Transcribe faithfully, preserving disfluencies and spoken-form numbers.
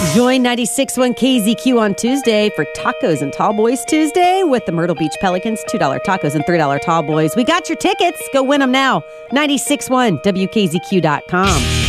Join ninety-six point one K Z Q on Tuesday for Tacos and Tall Boys Tuesday with the Myrtle Beach Pelicans, two dollar tacos and three dollar tall boys. We got your tickets. Go win them now. ninety-six point one W K Z Q dot com.